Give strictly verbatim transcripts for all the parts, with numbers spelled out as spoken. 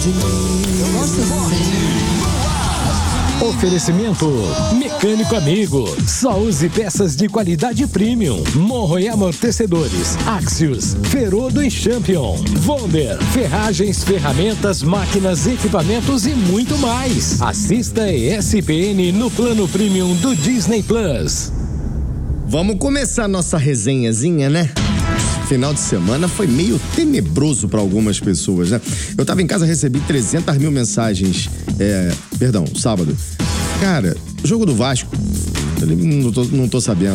de mim. Eu gosto assim. Oferecimento Mecânico Amigo. Só use peças de qualidade premium. Morro e amortecedores. Axios, Ferodo e Champion. Wonder, ferragens, ferramentas, máquinas, equipamentos e muito mais. Assista E S P N no plano premium do Disney Plus. Vamos começar nossa resenhazinha, né? Final de semana foi meio tenebroso para algumas pessoas, né? Eu tava em casa, recebi trezentas mil mensagens, é, perdão, sábado. Cara, jogo do Vasco, eu não tô, não tô sabendo.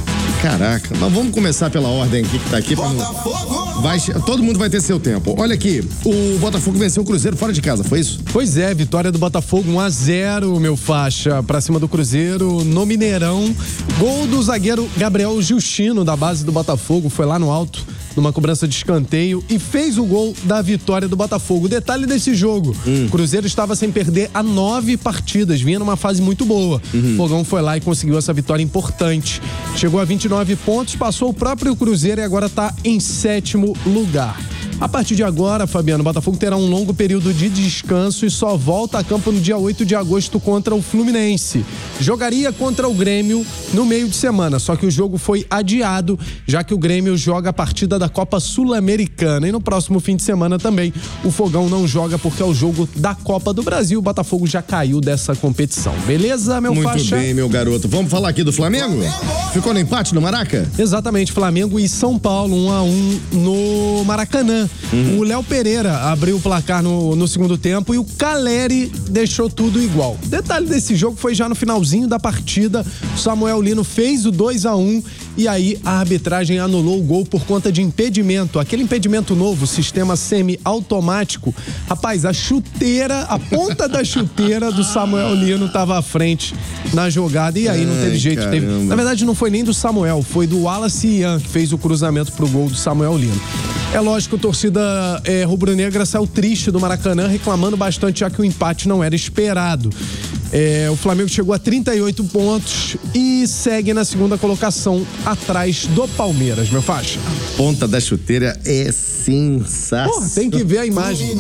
Caraca, mas vamos começar pela ordem aqui que tá aqui. Pra não... vai, todo mundo vai ter seu tempo. Olha aqui, o Botafogo venceu o Cruzeiro fora de casa, foi isso? Pois é, vitória do Botafogo um a zero, meu faixa, pra cima do Cruzeiro no Mineirão. Gol do zagueiro Gabriel Justino, da base do Botafogo, foi lá no alto, numa cobrança de escanteio e fez o gol da vitória do Botafogo. O detalhe desse jogo, hum. o Cruzeiro estava sem perder há nove partidas, vinha numa fase muito boa. Uhum. O Fogão foi lá e conseguiu essa vitória importante. Chegou a vinte e nove pontos, passou o próprio Cruzeiro e agora está em sétimo lugar. A partir de agora, Fabiano, o Botafogo terá um longo período de descanso e só volta a campo no dia oito de agosto contra o Fluminense. Jogaria contra o Grêmio no meio de semana, só que o jogo foi adiado, já que o Grêmio joga a partida da Copa Sul-Americana. E no próximo fim de semana também o Fogão não joga porque é o jogo da Copa do Brasil. O Botafogo já caiu dessa competição. Beleza, meu Muito faixa? Muito bem, meu garoto. Vamos falar aqui do Flamengo? Flamengo? Ficou no empate no Maraca? Exatamente, Flamengo e São Paulo, um a um no Maracanã. Uhum. O Léo Pereira abriu o placar no, no segundo tempo e o Caleri deixou tudo igual. Detalhe desse jogo foi já no finalzinho da partida, o Samuel Lino fez o dois a um e aí a arbitragem anulou o gol por conta de impedimento. Aquele impedimento novo, sistema semi-automático. Rapaz, a chuteira, a ponta da chuteira do Samuel Lino estava à frente na jogada e aí não teve Ai, jeito. Teve... Na verdade não foi nem do Samuel, foi do Wallace Ian que fez o cruzamento pro gol do Samuel Lino. É lógico, a torcida é, rubro-negra saiu triste do Maracanã, reclamando bastante, já que o empate não era esperado. É, o Flamengo chegou a trinta e oito pontos e segue na segunda colocação, atrás do Palmeiras, meu faixa. A ponta da chuteira é sensacional. Porra, tem que ver a imagem.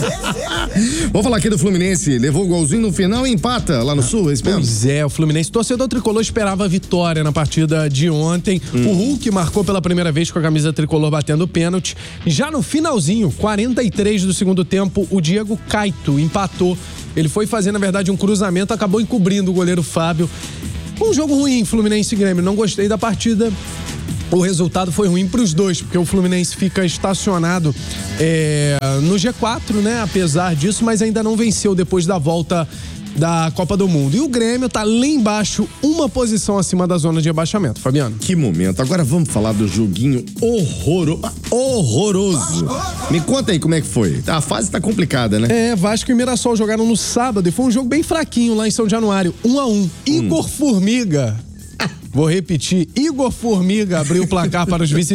Vamos falar aqui do Fluminense. Levou o golzinho no final e empata lá no Sul, esse mesmo? Pois é, o Fluminense, torcedor tricolor, esperava a vitória na partida de ontem. Hum. O Hulk marcou pela primeira vez com a camisa tricolor batendo pênalti. Já no finalzinho, quarenta e três do segundo tempo, o Diego Caito empatou. Ele foi fazer, na verdade, um cruzamento, acabou encobrindo o goleiro Fábio. Um jogo ruim, Fluminense e Grêmio. Não gostei da partida. O resultado foi ruim para os dois, porque o Fluminense fica estacionado é, no G quatro, né? Apesar disso, mas ainda não venceu depois da volta da Copa do Mundo. E o Grêmio tá lá embaixo, uma posição acima da zona de rebaixamento, Fabiano. Que momento. Agora vamos falar do joguinho horroro... horroroso. Me conta aí como é que foi. A fase tá complicada, né? É, Vasco e Mirassol jogaram no sábado e foi um jogo bem fraquinho lá em São Januário. Um a um. Igor hum. Formiga. Vou repetir. Igor Formiga abriu o placar para os vice